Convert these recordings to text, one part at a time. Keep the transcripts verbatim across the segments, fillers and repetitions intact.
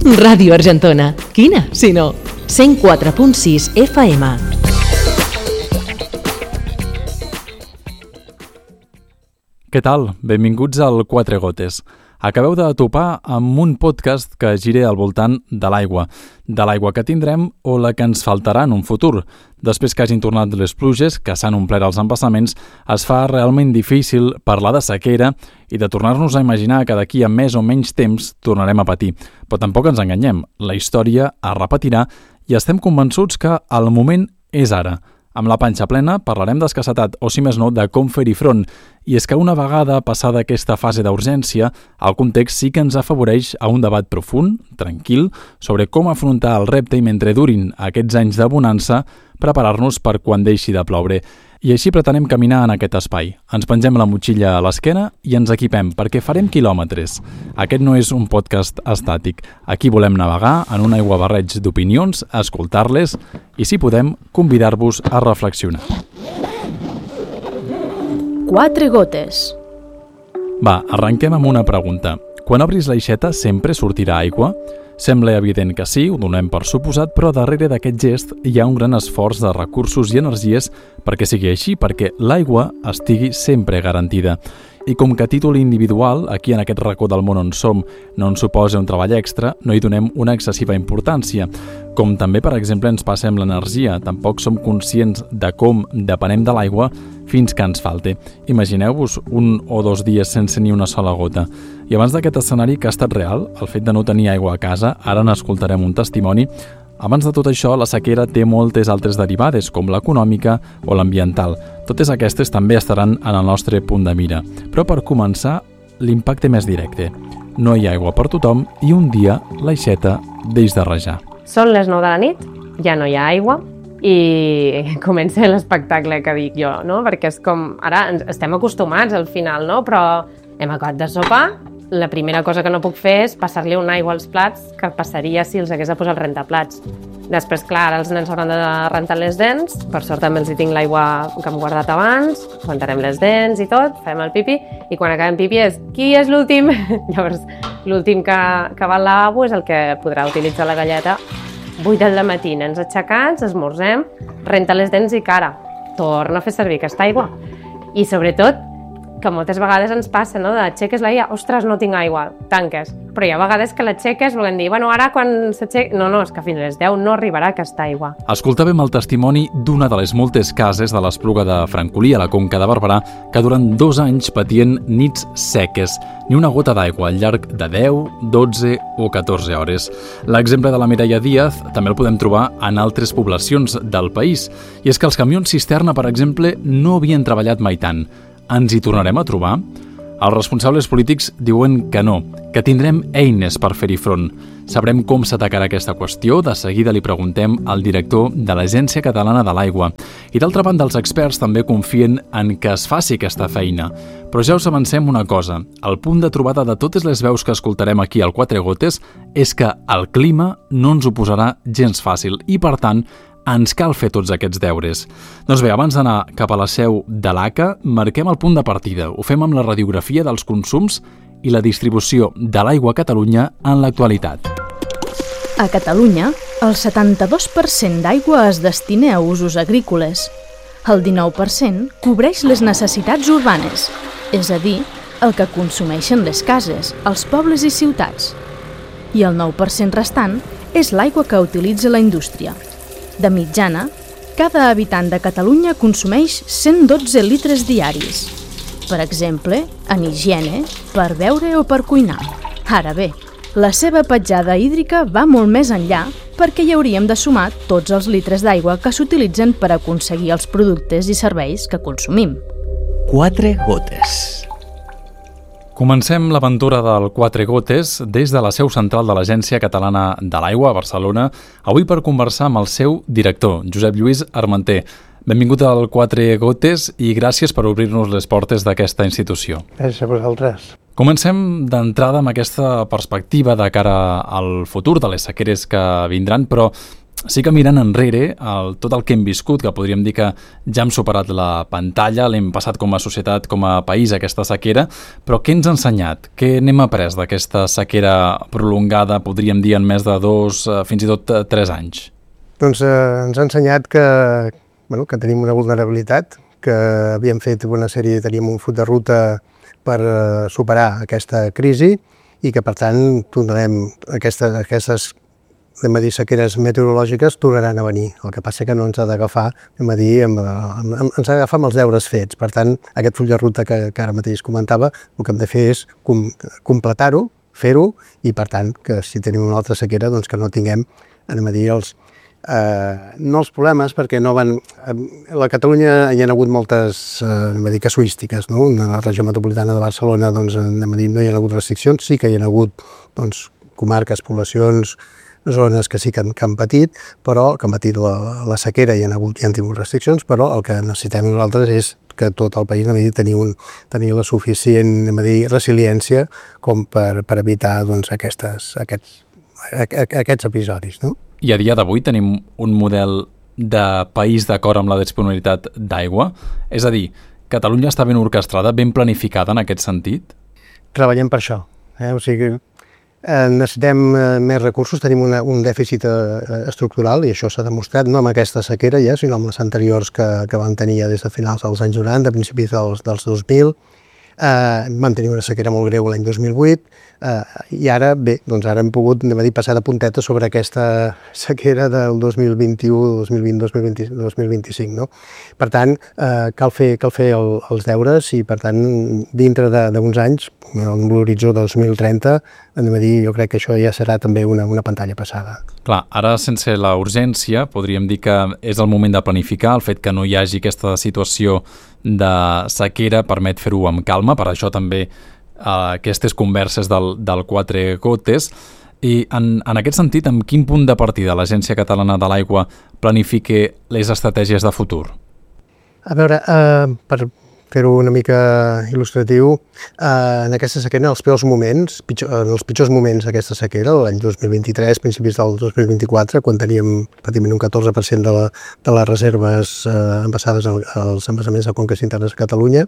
Ràdio Argentona. Quina, si no? cent quatre punt sis F M. Què tal? Benvinguts al Quatre Gotes. Acabeu de topar amb un podcast que gire al voltant de l'aigua, de l'aigua que tindrem o la que ens faltarà en un futur. Després que hagin tornat les pluges, que s'han omplert els embassaments, es fa realment difícil parlar de sequera i de tornar-nos a imaginar que d'aquí a més o menys temps tornarem a patir. Però tampoc ens enganyem, la història es repetirà i estem convençuts que el moment és ara. Amb la panxa plena parlarem d'escassetat o, si més no, de com fer-hi front. I és que una vegada passada aquesta fase d'urgència, el context sí que ens afavoreix a un debat profund, tranquil, sobre com afrontar el repte i mentre durin aquests anys de bonança, preparar-nos per quan deixi de ploure. I així pretenem caminar en aquest espai. Ens pengem la motxilla a l'esquena i ens equipem, perquè farem quilòmetres. Aquest no és un podcast estàtic. Aquí volem navegar en un aiguabarreig d'opinions, escoltar-les i, si podem, convidar-vos a reflexionar. Quatre gotes. Va, arrenquem amb una pregunta. Quan obris l'aixeta sempre sortirà aigua? Sembla evident que sí, ho donem per suposat, però darrere d'aquest gest hi ha un gran esforç de recursos i energies perquè sigui així, perquè l'aigua estigui sempre garantida. I com que a títol individual, aquí en aquest racó del món on som, no ens suposa un treball extra, no hi donem una excessiva importància. Com també, per exemple, ens passa amb l'energia, tampoc som conscients de com depenem de l'aigua fins que ens falte. Imagineu-vos un o dos dies sense ni una sola gota. I abans d'aquest escenari que ha estat real, el fet de no tenir aigua a casa, ara n'escoltarem un testimoni. Abans de tot això, la sequera té moltes altres derivades, com l'econòmica o l'ambiental. Totes aquestes també estaran en el nostre punt de mira. Però per començar, l'impacte més directe. No hi ha aigua per tothom i un dia l'aixeta deix de rajar. Són les nou de la nit, ja no hi ha aigua i comença l'espectacle que dic jo, no? Perquè és com, ara estem acostumats al final, no? Però hem acabat de sopar, la primera cosa que no puc fer és passar-li una aigua als plats que passaria si els hagués de posar el rentaplats. Després, clar, ara els nens hauran de rentar les dents, per sort també els hi tinc l'aigua que hem guardat abans, rentarem les dents i tot, fem el pipi, i quan acabem pipi és qui és l'últim? Llavors, l'últim que, que va al lavabo és el que podrà utilitzar la galleta. vuit del matí, nens aixecats, esmorzem, renta les dents i cara, torna a fer servir aquesta aigua. I sobretot, que moltes vegades ens passa, no?, d'aixeques l'aigua, ostres, no tinc aigua, tanques. Però hi ha vegades que l'aixeques, volem dir, bueno, ara quan s'aixeca... No, no, és que fins a les deu no arribarà aquesta aigua. Escoltàvem el testimoni d'una de les moltes cases de l'Espluga de Francolí, a la Conca de Barberà, que durant dos anys patien nits seques, ni una gota d'aigua al llarg de deu, dotze o catorze hores. L'exemple de la Mireia Díaz també el podem trobar en altres poblacions del país. I és que els camions cisterna, per exemple, no havien treballat mai tant. Ens hi tornarem a trobar? Els responsables polítics diuen que no, que tindrem eines per fer-hi front. Sabrem com s'atacarà aquesta qüestió, de seguida li preguntem al director de l'Agència Catalana de l'Aigua. I d'altra banda, els experts també confien en que es faci aquesta feina. Però ja us avancem una cosa, el punt de trobada de totes les veus que escoltarem aquí al Quatre Gotes és que el clima no ens ho posarà gens fàcil i, per tant, ens cal fer tots aquests deures. Doncs bé, abans d'anar cap a la seu de l'A C A, marquem el punt de partida. Ho fem amb la radiografia dels consums i la distribució de l'aigua a Catalunya en l'actualitat. A Catalunya, el setanta-dos per cent d'aigua es destina a usos agrícoles. El dinou per cent cobreix les necessitats urbanes, és a dir, el que consumeixen les cases, els pobles i ciutats. I el nou per cent restant és l'aigua que utilitza la indústria. De mitjana, cada habitant de Catalunya consumeix cent dotze litres diaris. Per exemple, en higiene, per beure o per cuinar. Ara bé, la seva petjada hídrica va molt més enllà perquè hi hauríem de sumar tots els litres d'aigua que s'utilitzen per aconseguir els productes i serveis que consumim. Quatre gotes. Comencem l'aventura del Quatre Gotes des de la seu central de l'Agència Catalana de l'Aigua a Barcelona, avui per conversar amb el seu director, Josep Lluís Armenter. Benvingut al Quatre Gotes i gràcies per obrir-nos les portes d'aquesta institució. Gràcies a vosaltres. Comencem d'entrada amb aquesta perspectiva de cara al futur de les sequeres que vindran, però sí que mirant enrere, el, tot el que hem viscut, que podríem dir que ja hem superat la pantalla, l'hem passat com a societat, com a país, aquesta sequera, però què ens ha ensenyat? Què n'hem après d'aquesta sequera prolongada, podríem dir en més de dos, fins i tot tres anys? Doncs eh, ens ha ensenyat que, bueno, que tenim una vulnerabilitat, que havíem fet una sèrie, teníem un full de ruta per eh, superar aquesta crisi i que, per tant, tornarem aquestes, aquestes anem a dir, sequeres meteorològiques tornaran a venir. El que passa que no ens ha d'agafar, anem a dir, amb, amb, amb, ens ha d'agafar amb els deures fets. Per tant, aquest full de ruta que, que ara mateix comentava, el que hem de fer és com, completar-ho, fer-ho, i per tant, que si tenim una altra sequera, doncs que no tinguem, anem a dir, els, eh, no els problemes, perquè no van... A la Catalunya hi ha hagut moltes, eh, anem a dir, casuístiques, no? En la regió metropolitana de Barcelona, doncs, anem a dir, no hi ha hagut restriccions, sí que hi ha hagut, doncs, comarques, poblacions, zones que sí que han, que han patit, però que han patit la, la sequera i han, hagut, i han tingut restriccions, però el que necessitem nosaltres és que tot el país dir, tenir, un, tenir la suficient dir, resiliència com per, per evitar doncs, aquestes, aquests, aquests episodis. No? I a dia d'avui tenim un model de país d'acord amb la disponibilitat d'aigua? És a dir, Catalunya està ben orquestrada, ben planificada en aquest sentit? Treballem per això. Eh? O sigui, Eh, necessitem eh, més recursos, tenim una, un dèficit eh, estructural i això s'ha demostrat no amb aquesta sequera ja, sinó amb les anteriors que, que vam tenir ja des de finals dels anys noranta, a principis dels, dels dos mil. Eh, vam tenir una sequera molt greu l'any dos mil vuit eh, i ara, bé, doncs ara hem pogut anem a dir, passar de punteta sobre aquesta sequera del dos mil vint-i-u, dos mil vint, dos mil vint, dos mil vint-i-cinc. No? Per tant, eh, cal fer, cal fer el, els deures i, per tant, dintre d'uns anys, amb l'horitzó del dos mil trenta, anem a dir, jo crec que això ja serà també una, una pantalla passada. Clar, ara sense la urgència podríem dir que és el moment de planificar, el fet que no hi hagi aquesta situació de sequera permet fer-ho amb calma, per això també eh, aquestes converses del, del Quatre Gotes. I en, en aquest sentit, en quin punt de partida l'Agència Catalana de l'Aigua planifica les estratègies de futur? A veure, eh, per fer-ho una mica il·lustratiu, eh, en aquesta sequera, en els pitjors moments, pitjor, en els pitjors moments d'aquesta sequera, l'any dos mil vint-i-tres, principis del dos mil vint-i-quatre, quan teníem pràcticament un catorze per cent de, la, de les reserves eh, embassades als embassaments de conques internes a Catalunya,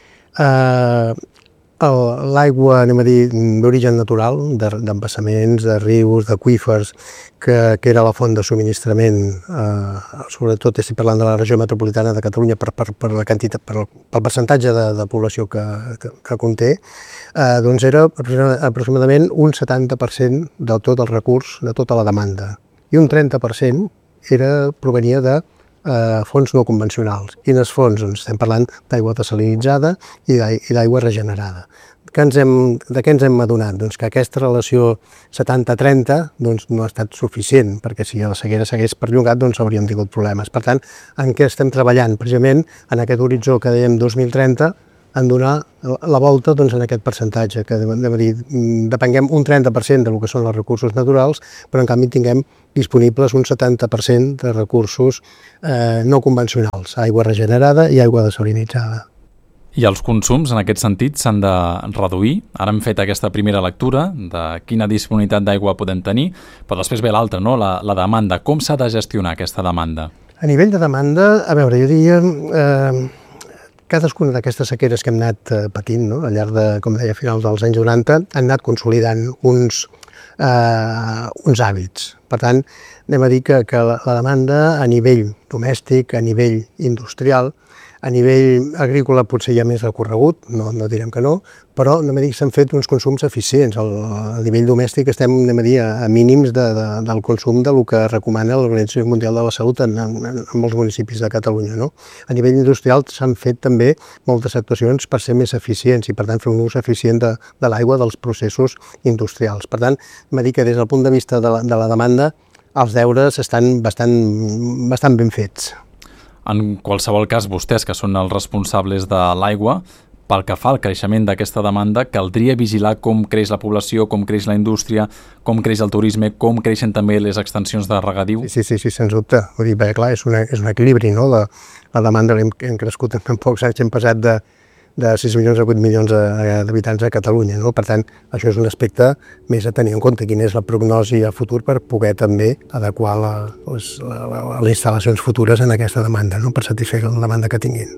eh, l'aigua, anem a dir, d'origen natural, d'embassaments, de rius, d'aqüífers, que, que era la font de subministrament, eh, sobretot estic parlant de la regió metropolitana de Catalunya per, per, per la quantitat, per, pel percentatge de, de població que, que, que conté, eh, doncs era aproximadament un setanta per cent de tot el recurs, de tota la demanda. I un trenta per cent era, provenia de Eh, fonts no convencionals. Quines fonts? Doncs estem parlant d'aigua desalinitzada i d'aigua regenerada. Que ens hem, de què ens hem adonat? Doncs que aquesta relació setanta trenta doncs, no ha estat suficient, perquè si la sequera s'hagués perllongat doncs hauríem tingut problemes. Per tant, en què estem treballant? Precisament en aquest horitzó que dèiem dos mil trenta, en donar la volta doncs, en aquest percentatge, que dir, depenguem un trenta per cent del que són els recursos naturals, però en canvi tinguem disponibles un setanta per cent de recursos eh, no convencionals, aigua regenerada i aigua desalinitzada. I els consums, en aquest sentit, s'han de reduir. Ara hem fet aquesta primera lectura de quina disponibilitat d'aigua podem tenir, però després ve l'altra, no? la, la demanda. Com s'ha de gestionar aquesta demanda? A nivell de demanda, a veure, jo diria... Eh, cadascuna d'aquestes sequeres que hem anat eh, patint, no? Al llarg de, com deia, a finals dels anys noranta, han anat consolidant uns, eh, uns hàbits. Per tant, anem a dir que, que la, la demanda a nivell domèstic, a nivell industrial, a nivell agrícola potser hi ha més recorregut, no, no direm que no, però anem a dir que s'han fet uns consums eficients. Al, a nivell domèstic estem anem a dir, a mínims de, de, del consum del que recomana l'Organització Mundial de la Salut en, en, en molts municipis de Catalunya. No? A nivell industrial s'han fet també moltes actuacions per ser més eficients i per tant fer un ús eficient de, de l'aigua dels processos industrials. Per tant, anem a dir que des del punt de vista de la, de la demanda els deures estan bastant, bastant ben fets. En qualsevol cas, vostès, que són els responsables de l'aigua, pel que fa al creixement d'aquesta demanda, caldria vigilar com creix la població, com creix la indústria, com creix el turisme, com creixen també les extensions de regadiu? Sí, sí, sí, sens dubte. Vull dir, bé, clar, és, una, és un equilibri, no? La, la demanda hem, hem crescut en pocs anys, hem passat de, de sis milions a vuit milions d'habitants a Catalunya, no? Per tant, això és un aspecte més a tenir en compte, quina és la prognosi a futur per poder també adequar la, les, la, les instal·lacions futures en aquesta demanda, no? Per satisfer la demanda que tinguin.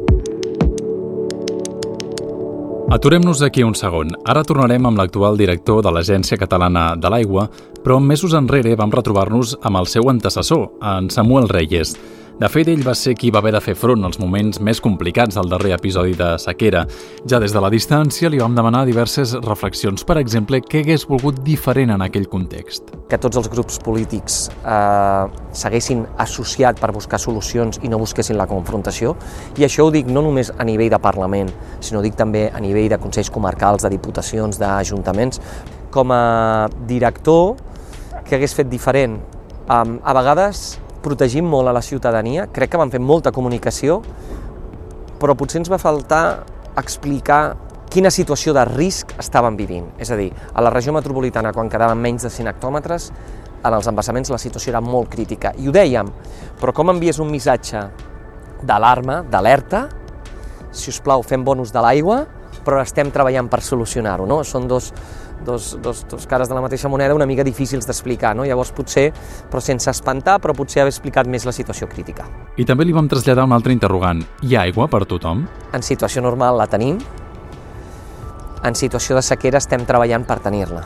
Aturem-nos aquí un segon. Ara tornarem amb l'actual director de l'Agència Catalana de l'Aigua, però mesos enrere vam retrobar-nos amb el seu antecessor, en Samuel Reyes. De fet, ell va ser qui va haver de fer front als moments més complicats del darrer episodi de sequera. Ja des de la distància li vam demanar diverses reflexions. Per exemple, què hagués volgut diferent en aquell context? Que tots els grups polítics eh, s'haguessin associat per buscar solucions i no busquessin la confrontació. I això ho dic no només a nivell de Parlament, sinó dic també a nivell de consells comarcals, de diputacions, d'ajuntaments. Com a director, què hagués fet diferent? Um, a vegades protegim molt a la ciutadania, crec que vam fer molta comunicació, però potser ens va faltar explicar quina situació de risc estaven vivint. És a dir, a la regió metropolitana, quan quedaven menys de cent hectòmetres, en els embassaments la situació era molt crítica. I ho dèiem, però com envies un missatge d'alarma, d'alerta, si us plau, fem bon ús de l'aigua, però estem treballant per solucionar-ho, no? Són dos, dos, dos, dos cares de la mateixa moneda una mica difícils d'explicar, no? Llavors potser, però sense espantar, però potser haver explicat més la situació crítica. I també li vam traslladar un altre interrogant. Hi ha aigua per tothom? En situació normal la tenim, en situació de sequera estem treballant per tenir-la.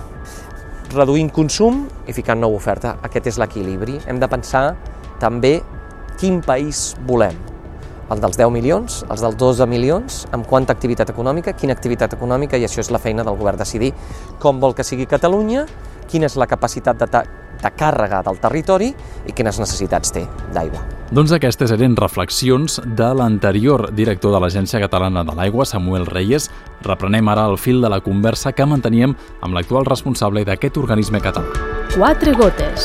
Reduint consum i ficant nova oferta, aquest és l'equilibri. Hem de pensar també quin país volem. El dels deu milions, els dels dotze milions, amb quanta activitat econòmica, quina activitat econòmica, i això és la feina del govern, decidir com vol que sigui Catalunya, quina és la capacitat de, de càrrega del territori i quines necessitats té d'aigua. Doncs aquestes eren reflexions de l'anterior director de l'Agència Catalana de l'Aigua, Samuel Reyes. Reprenem ara el fil de la conversa que manteníem amb l'actual responsable d'aquest organisme català. Quatre gotes.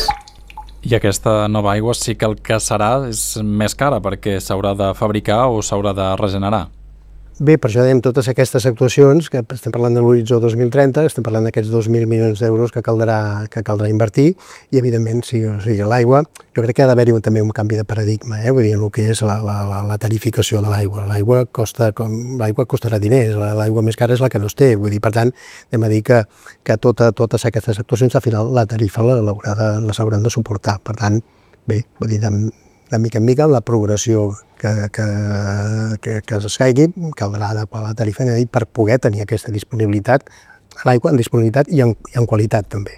I aquesta nova aigua sí que el que serà és més cara perquè s'haurà de fabricar o s'haurà de regenerar. Bé, per això dèiem totes aquestes actuacions, que estem parlant de l'horitzó dos mil trenta, estem parlant d'aquests dos mil milions d'euros que caldrà, que caldrà invertir, i evidentment, si, o sigui, l'aigua, jo crec que ha d'haver-hi també un canvi de paradigma, eh? Vull dir, el que és la, la, la tarificació de l'aigua. L'aigua costa, com, l'aigua costarà diners, l'aigua més cara és la que no es té, vull dir, per tant, hem de dir que, que tota, totes aquestes actuacions, al final, la tarifa l'haurà de, les hauran de suportar. Per tant, bé, vull dir, de, de mica en mica, la progressió que, que, que, que s'escaigui, caldrà adequar la tarifa per poder tenir aquesta disponibilitat a l'aigua, en disponibilitat i en, i en qualitat també.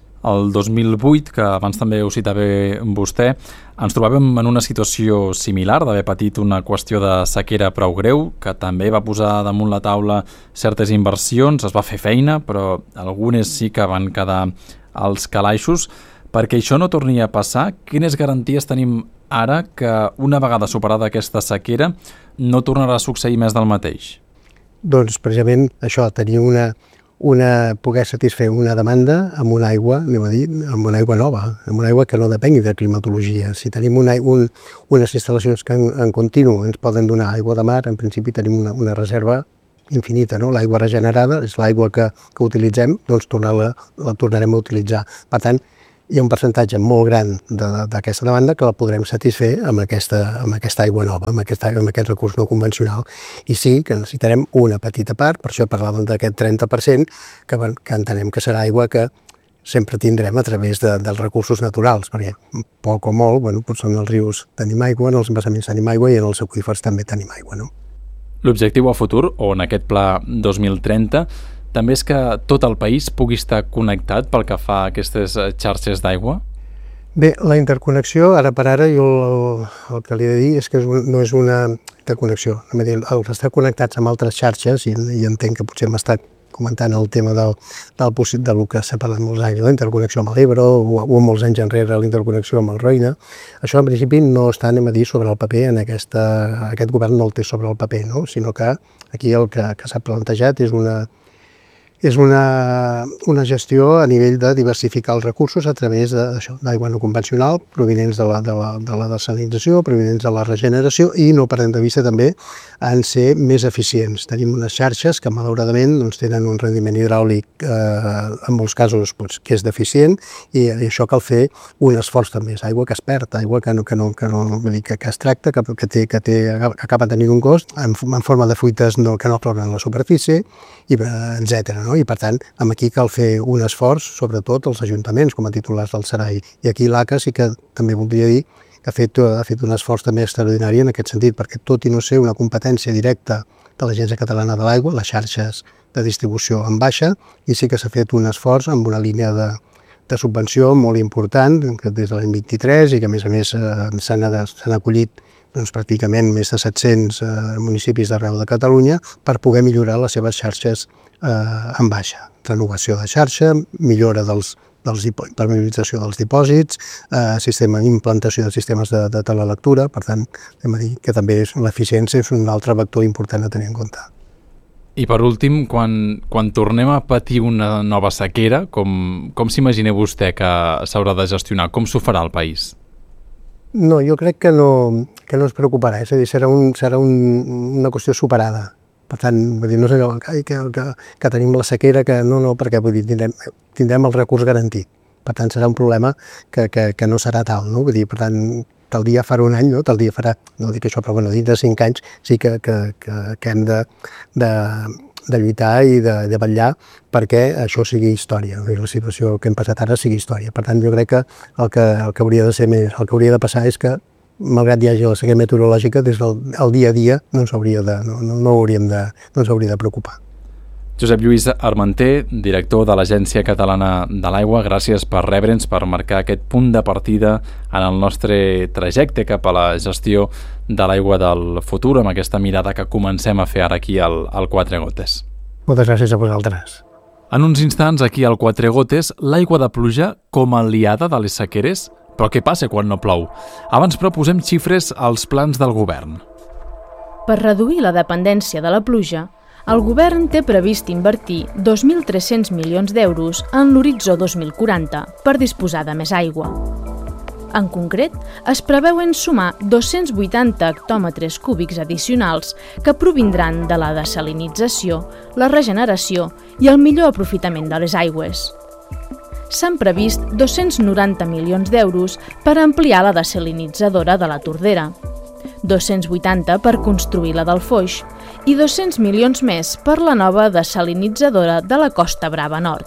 El dos mil vuit, que abans també ho citava vostè, ens trobàvem en una situació similar d'haver patit una qüestió de sequera prou greu, que també va posar damunt la taula certes inversions, es va fer feina, però algunes sí que van quedar als calaixos. Perquè això no torni a passar, quines garanties tenim ara que una vegada superada aquesta sequera no tornarà a succeir més del mateix? Doncs precisament això, tenir una, una, poder satisfer una demanda amb una aigua, anem a dir, amb una aigua nova, amb una aigua que no depengui de climatologia. Si tenim una, un, unes instal·lacions que en, en continu ens poden donar aigua de mar, en principi tenim una, una reserva infinita, no? L'aigua regenerada és l'aigua que, que utilitzem, doncs tornar-la, la tornarem a utilitzar. Per tant, hi ha un percentatge molt gran d'aquesta demanda que la podrem satisfer amb aquesta, amb aquesta aigua nova, amb, aquesta, amb aquest recurs no convencional. I sí que necessitarem una petita part, per això parlàvem d'aquest trenta per cent, que, que entenem que serà aigua que sempre tindrem a través de, dels recursos naturals, perquè poc o molt, bueno, doncs en els rius tenim aigua, en els embassaments tenim aigua i en els aqüífers també tenim aigua, no? L'objectiu a futur, o en aquest pla dos mil trenta, també és que tot el país pugui estar connectat pel que fa a aquestes xarxes d'aigua? Bé, la interconnexió, ara per ara, jo el, el que li he de dir és que no és una interconnexió. Dir, els estar connectats amb altres xarxes, i, i entenc que potser hem estat comentant el tema del, del, del que s'ha parlat molts anys, la interconnexió amb l'Ebre o, o molts anys enrere la interconnexió amb el Roine. Això en principi no està, anem a dir, sobre el paper, en aquesta, aquest govern no el té sobre el paper, no? Sinó que aquí el que, que s'ha plantejat és una és una, una gestió a nivell de diversificar els recursos a través d'aigua no convencional, provinents de la, de, la, de la desalinització, provinents de la regeneració, i no perdem de vista també en ser més eficients. Tenim unes xarxes que malauradament doncs, tenen un rendiment hidràulic eh, en molts casos doncs, que és deficient, i, i això cal fer un esforç també. És aigua que es perd, aigua que no, que no, que no vull dir, que, que es tracta, que, que, té, que, té, que acaba tenint un cost en, en forma de fuites no, que no tornen a la superfície, i etcètera. No? I per tant, aquí cal fer un esforç, sobretot els ajuntaments com a titulars del Serai. I aquí l'A C A sí que també voldria dir que ha fet, ha fet un esforç també extraordinari en aquest sentit, perquè tot i no ser una competència directa de l'Agència Catalana de l'Aigua, les xarxes de distribució en baixa, i sí que s'ha fet un esforç amb una línia de, de subvenció molt important, que des de l'any vint-i-tres, i que a més a més eh, s'han acollit doncs, pràcticament més de set-cents eh, municipis d'arreu de Catalunya per poder millorar les seves xarxes eh, en baixa. Renovació de xarxa, millora dels, dels impermeabilització dels dipòsits, eh, sistema, implantació de sistemes de, de telelectura, per tant, hem de dir que també l'eficiència és un altre vector important a tenir en compte. I per últim, quan, quan tornem a patir una nova sequera, com, com s'imagina vostè que s'haurà de gestionar? Com s'ho farà el país? No, jo crec que no, que no es preocuparà, és a dir, serà, un, serà un, una qüestió superada. Per tant, vull dir, no serà que, que, que, que tenim la sequera, que no, no, perquè vull dir, tindrem, tindrem el recurs garantit. Per tant, serà un problema que, que, que no serà tal, no? Vull dir, per tant, tal dia farà un any, no? Tal dia farà, no dic això, però bueno, dins de cinc anys sí que, que, que, que hem de, de, de lluitar i de, de vetllar perquè això sigui història, la situació que hem passat ara sigui història. Per tant, jo crec que el que, el que hauria de ser més, el que hauria de passar és que, malgrat hi hagi la sequera meteorològica, des del el dia a dia no ens hauria de, no, no, no hauríem de, no ens hauria de preocupar. Josep Lluís Armenter, director de l'Agència Catalana de l'Aigua, gràcies per rebre'ns, per marcar aquest punt de partida en el nostre trajecte cap a la gestió de l'aigua del futur, amb aquesta mirada que comencem a fer ara aquí al, al Quatre Gotes. Moltes gràcies a vosaltres. En uns instants, aquí al Quatre Gotes, l'aigua de pluja com a aliada de les sequeres? Però què passa quan no plou? Abans, però, posem xifres als plans del govern. Per reduir la dependència de la pluja, el govern té previst invertir dos mil tres-cents milions d'euros en l'horitzó dos mil quaranta per disposar de més aigua. En concret, es preveuen sumar dos-cents vuitanta hectòmetres cúbics addicionals que provindran de la desalinització, la regeneració i el millor aprofitament de les aigües. S'han previst dos-cents noranta milions d'euros per ampliar la desalinitzadora de la Tordera, dos-cents vuitanta per construir la del Foix i dos-cents milions més per la nova desalinitzadora de la Costa Brava Nord.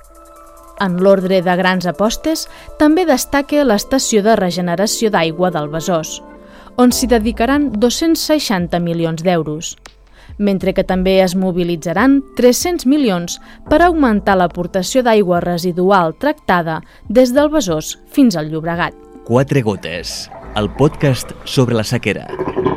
En l'ordre de grans apostes, també destaca l'estació de regeneració d'aigua del Besòs, on s'hi dedicaran dos-cents seixanta milions d'euros, mentre que també es mobilitzaran tres-cents milions per augmentar l'aportació d'aigua residual tractada des del Besòs fins al Llobregat. Quatre Gotes, el podcast sobre la sequera.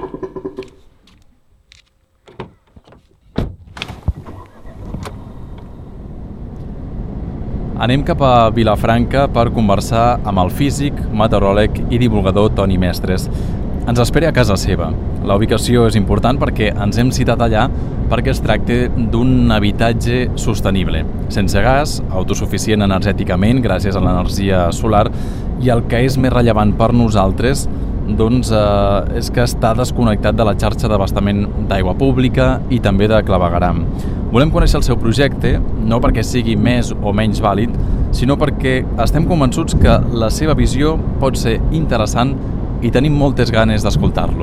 Anem cap a Vilafranca per conversar amb el físic, meteoròleg i divulgador Toni Mestres. Ens espera a casa seva. La ubicació és important perquè ens hem citat allà perquè es tracta d'un habitatge sostenible, sense gas, autosuficient energèticament gràcies a l'energia solar, i el que és més rellevant per nosaltres doncs, eh, és que està desconnectat de la xarxa d'abastament d'aigua pública i també de clavegueram. Volem conèixer el seu projecte, no perquè sigui més o menys vàlid, sinó perquè estem convençuts que la seva visió pot ser interessant i tenim moltes ganes d'escoltar-lo.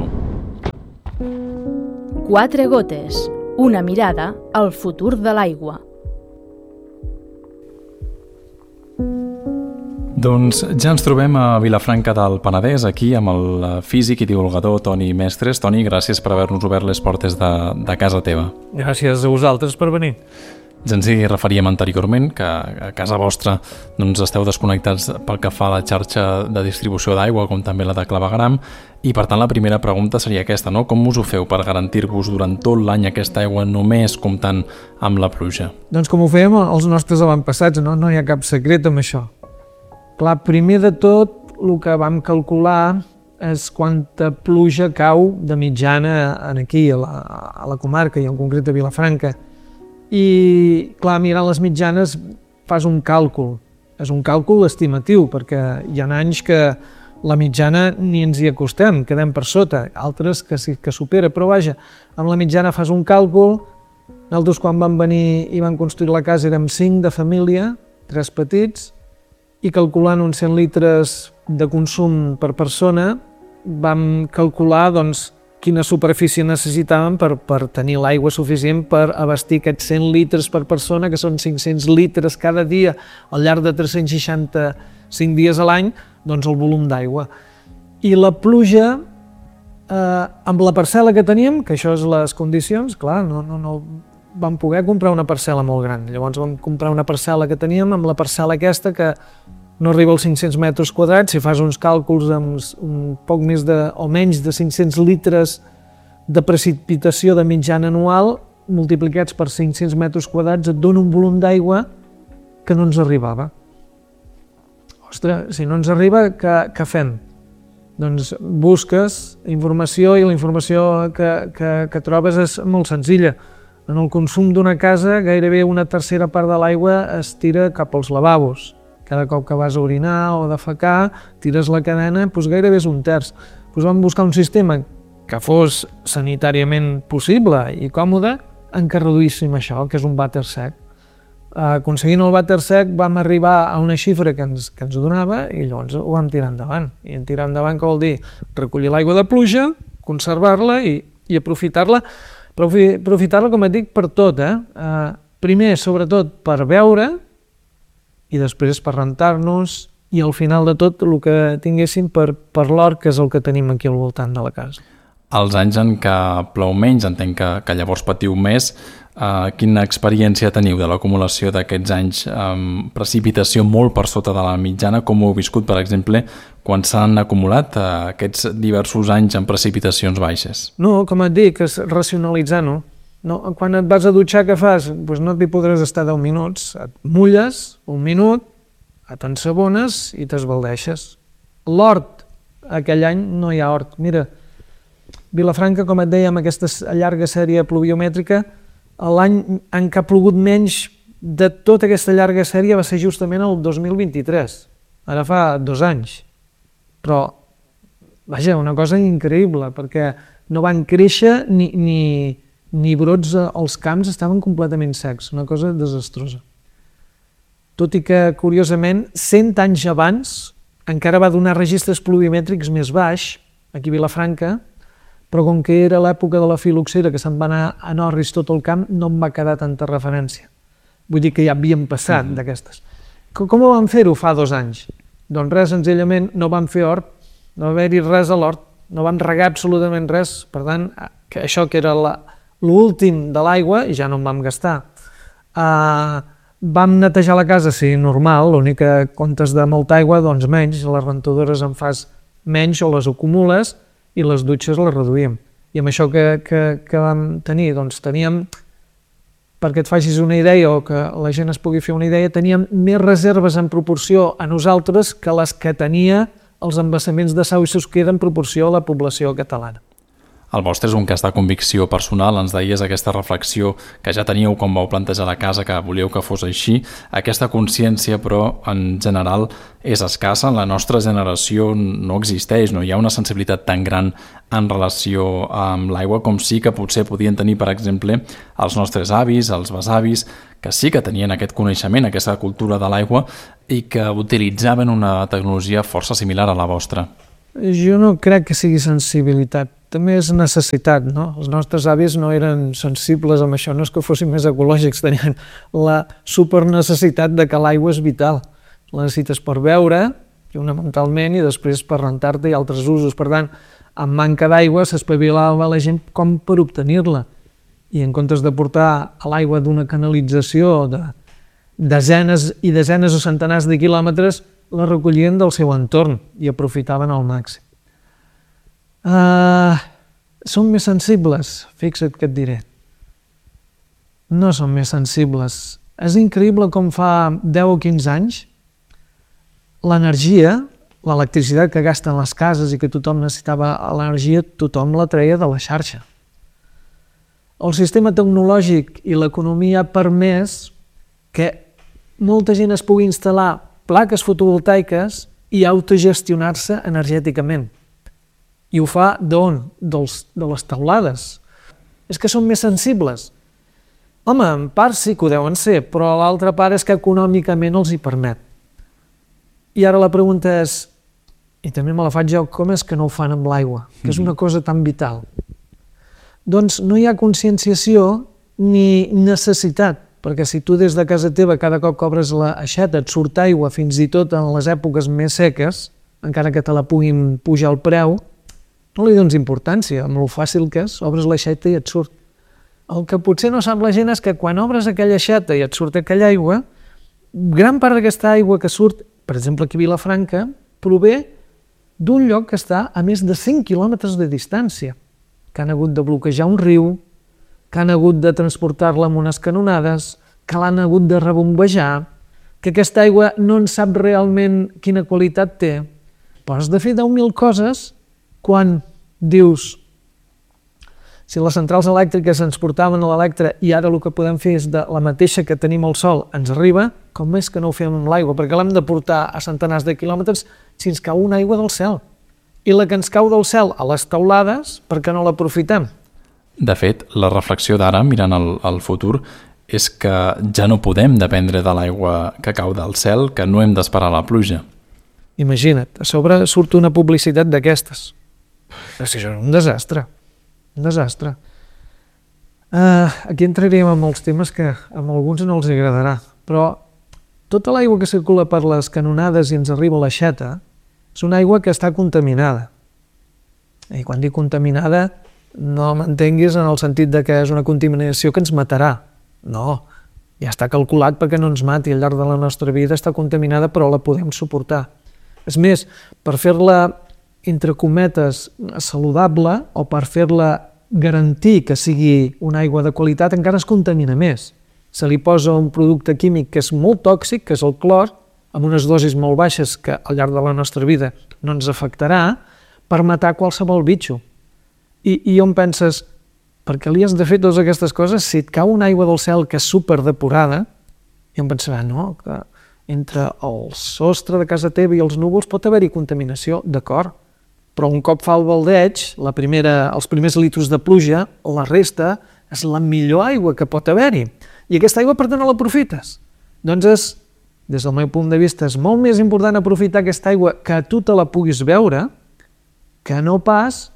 Quatre gotes, una mirada al futur de l'aigua. Doncs ja ens trobem a Vilafranca del Penedès, aquí amb el físic i divulgador Toni Mestres. Toni, gràcies per haver-nos obert les portes de, de casa teva. Gràcies a vosaltres per venir. Ja ens hi referíem anteriorment, que a casa vostra doncs, esteu desconnectats pel que fa a la xarxa de distribució d'aigua, com també la de clavegueram, i per tant la primera pregunta seria aquesta, no? Com us ho feu per garantir-vos durant tot l'any aquesta aigua només comptant amb la pluja? Doncs com ho fèiem els nostres avantpassats, no? No hi ha cap secret amb això. Clar, primer de tot, el que vam calcular és quanta pluja cau de mitjana aquí, a la, a la comarca, i en concret a Vilafranca. I, clar, mirant les mitjanes fas un càlcul. És un càlcul estimatiu, perquè hi ha anys que la mitjana ni ens hi acostem, quedem per sota, altres que sí que supera, però vaja, amb la mitjana fas un càlcul. Nosaltres quan vam venir i vam construir la casa érem cinc de família, tres petits, i calculant uns cent litres de consum per persona vam calcular doncs, quina superfície necessitàvem per, per tenir l'aigua suficient per abastir aquests cent litres per persona, que són cinc-cents litres cada dia al llarg de tres-cents seixanta-cinc dies a l'any, doncs el volum d'aigua. I la pluja, eh, amb la parcel·la que teníem, que això és les condicions, clar, no, no, no vam poder comprar una parcel·la molt gran. Llavors vam comprar una parcel·la que teníem amb la parcel·la aquesta que no arriba als cinc-cents metres quadrats. Si fas uns càlculs amb un poc més de, o menys de cinc-cents litres de precipitació de mitjana anual, multiplicats per cinc-cents metres quadrats, et dona un volum d'aigua que no ens arribava. Ostres, si no ens arriba, què, què fem? Doncs busques informació i la informació que, que, que trobes és molt senzilla. En el consum d'una casa, gairebé una tercera part de l'aigua es tira cap als lavabos. Cada cop que vas a orinar o defecar, tires la cadena, doncs gairebé és un terç. Doncs vam buscar un sistema que fos sanitàriament possible i còmode en què reduíssim això, que és un vàter sec. Aconseguint el vàter sec vam arribar a una xifra que ens, que ens donava i llavors ho vam tirar endavant. I en tirar endavant què vol dir? Recollir l'aigua de pluja, conservar-la i, i aprofitar-la, però aprofitar-la, com et dic, per tot. Eh? Uh, primer, sobretot, per beure, i després per rentar-nos, i al final de tot el que tinguéssim per, per l'hort, que és el que tenim aquí al voltant de la casa. Els anys en què plou menys, entenc que, que llavors patiu més, eh, quina experiència teniu de l'acumulació d'aquests anys amb precipitació molt per sota de la mitjana? Com ho heu viscut, per exemple, quan s'han acumulat eh, aquests diversos anys amb precipitacions baixes? No, com et dic, és racionalitzar-ho. No, quan et vas a dutxar, què fas? Pues no t'hi podràs estar deu minuts. Et mulles un minut, t'ensabones i t'esbaldeixes. L'hort, aquell any no hi ha hort. Mira, Vilafranca, com et deia, amb aquesta llarga sèrie pluviomètrica, l'any en què ha plogut menys de tota aquesta llarga sèrie va ser justament el dos mil vint-i-tres. Ara fa dos anys. Però, vaja, una cosa increïble, perquè no van créixer ni... ni ni brots als camps, estaven completament secs, una cosa desastrosa. Tot i que, curiosament, cent anys abans encara va donar registres pluviomètrics més baix, aquí a Vilafranca, però com que era l'època de la filoxera, que se'n va anar a Norris tot el camp, no em va quedar tanta referència. Vull dir que ja havien passat mm. d'aquestes. Com ho vam fer-ho fa dos anys? Doncs res, senzillament, no vam fer hort, no va haver-hi res a l'hort, no vam regar absolutament res, per tant, que això que era la l'últim de l'aigua, i ja no en vam gastar. Uh, vam netejar la casa, sí, normal, l'únic que comptes de molta aigua, doncs menys, les rentadores en fas menys o les acumules i les dutxes les reduïm. I amb això que, que, que vam tenir, doncs teníem, perquè et facis una idea o que la gent es pugui fer una idea, teníem més reserves en proporció a nosaltres que les que tenia els embassaments de Sau i Susqueda en proporció a la població catalana. El vostre és un cas de convicció personal, ens deies aquesta reflexió que ja teníeu quan vau plantejar la casa, que volíeu que fos així. Aquesta consciència, però, en general és escassa, en la nostra generació no existeix, no hi ha una sensibilitat tan gran en relació amb l'aigua com sí que potser podien tenir, per exemple, els nostres avis, els besavis, que sí que tenien aquest coneixement, aquesta cultura de l'aigua i que utilitzaven una tecnologia força similar a la vostra. Jo no crec que sigui sensibilitat, també és necessitat, no? Els nostres avis no eren sensibles amb això, no és que fossin més ecològics, tenien la supernecessitat de que l'aigua és vital. La necessites per beure, fonamentalment, i després per rentar-te i altres usos. Per tant, amb manca d'aigua s'espavilava la gent com per obtenir-la. I en comptes de portar a l'aigua d'una canalització de desenes i desenes o centenars de quilòmetres, la recollien del seu entorn i aprofitaven al màxim. Uh, són més sensibles, fixa't que et diré. No són més sensibles. És increïble com fa deu o quinze anys l'energia, l'electricitat que gasten les cases i que tothom necessitava l'energia, tothom la treia de la xarxa. el sistema tecnològic i l'economia ha permès que molta gent es pugui instal·lar plaques fotovoltaiques i autogestionar-se energèticament. I ho fa d'on? Dels, de les teulades. És que són més sensibles. Home, en part sí que ho deuen ser, però l'altra part és que econòmicament els hi permet. I ara la pregunta és, i també me la faig jo, com és que no ho fan amb l'aigua? Que és una cosa tan vital. Doncs no hi ha conscienciació ni necessitat, perquè si tu des de casa teva cada cop que obres la aixeta et surt aigua, fins i tot en les èpoques més seques, encara que te la puguin pujar el preu, no li dones importància, amb el fàcil que és, obres l'aixeta i et surt. El que potser no sap la gent és que quan obres aquella aixeta i et surt aquella aigua, gran part d'aquesta aigua que surt, per exemple aquí a Vilafranca, prové d'un lloc que està a més de cent quilòmetres de distància, que han hagut de bloquejar un riu, que han hagut de transportar-la amb unes canonades, que l'han hagut de rebombejar, que aquesta aigua no en sap realment quina qualitat té. Però has de fer deu mil coses quan dius si les centrals elèctriques ens portaven a l'electre i ara el que podem fer és de la mateixa que tenim al sol ens arriba, com és que no ho fem amb l'aigua? Perquè l'hem de portar a centenars de quilòmetres si ens cau una aigua del cel. I la que ens cau del cel a les teulades, per què no l'aprofitem? De fet, la reflexió d'ara, mirant el, el futur, és que ja no podem dependre de l'aigua que cau del cel, que no hem d'esperar la pluja. Imagina't, a sobre surt una publicitat d'aquestes. És que això és un desastre. Un desastre. Uh, aquí entraríem en molts temes que a alguns no els agradarà, però tota l'aigua que circula per les canonades i ens arriba a l'aixeta és una aigua que està contaminada. I quan dic contaminada no m'entenguis en el sentit de que és una contaminació que ens matarà. No, ja està calculat perquè no ens mati. Al llarg de la nostra vida està contaminada, però la podem suportar. És més, per fer-la entre cometes saludable o per fer-la garantir que sigui una aigua de qualitat encara es contamina més. Se li posa un producte químic que és molt tòxic, que és el clor, amb unes dosis molt baixes que al llarg de la nostra vida no ens afectarà, per matar qualsevol bitxo. I, i on penses, per què li has de fer totes aquestes coses si et cau una aigua del cel que és superdepurada? I em pensava, no, que entre el sostre de casa teva i els núvols pot haver-hi contaminació, d'acord, però un cop fa el baldeig, la primera, els primers litros de pluja, la resta és la millor aigua que pot haver-hi. I aquesta aigua, per tant, no l'aprofites. Doncs és, des del meu punt de vista, és molt més important aprofitar aquesta aigua que tu te la puguis beure, que no pas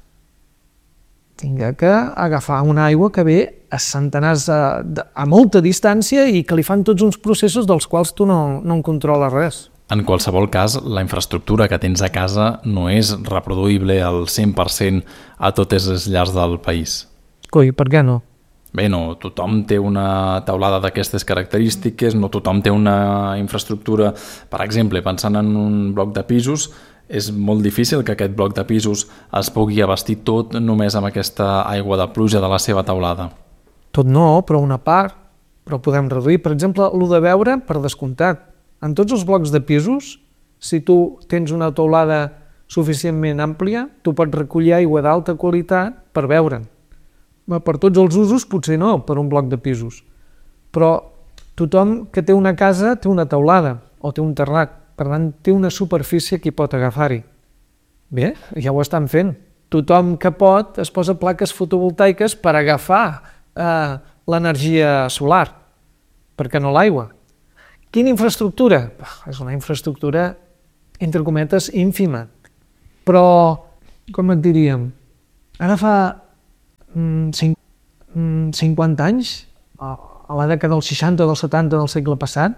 tinga que agafar una aigua que ve a centenars a, a molta distància i que li fan tots uns processos dels quals tu no, no en controles res. En qualsevol cas, la infraestructura que tens a casa no és reproduïble al cent per cent a totes les llars del país. Coi, per què no? Bé, no tothom té una teulada d'aquestes característiques, no tothom té una infraestructura. Per exemple, pensant en un bloc de pisos, és molt difícil que aquest bloc de pisos es pugui abastir tot només amb aquesta aigua de pluja de la seva teulada. Tot no, però una part. Però podem reduir. Per exemple, l'u de beure, per descomptat. En tots els blocs de pisos, si tu tens una teulada suficientment àmplia, tu pots recollir aigua d'alta qualitat per beure'n. Per tots els usos, potser no, per un bloc de pisos. Però tothom que té una casa té una teulada o té un terrat. Per tant, té una superfície que hi pot agafar-hi. Bé, ja ho estan fent. Tothom que pot es posa plaques fotovoltaiques per agafar eh, l'energia solar. Per què no l'aigua? Quina infraestructura? És una infraestructura, entre cometes, ínfima. Però, com et diríem, ara fa mm, cinquanta anys, a la dècada dels seixanta o dels setanta del segle passat,